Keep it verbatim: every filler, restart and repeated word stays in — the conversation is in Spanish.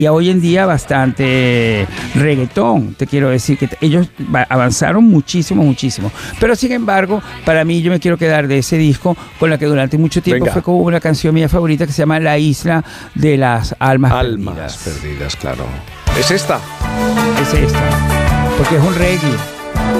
y hoy en día bastante reggaetón. Te quiero decir que ellos avanzaron muchísimo, muchísimo. Pero sin embargo, para mí yo me quiero quedar de ese disco con la que durante mucho tiempo Venga. fue como una canción mía favorita que se llama La Isla de las Almas, Almas Perdidas. perdidas, claro. Es esta. Es esta, porque es un reggae.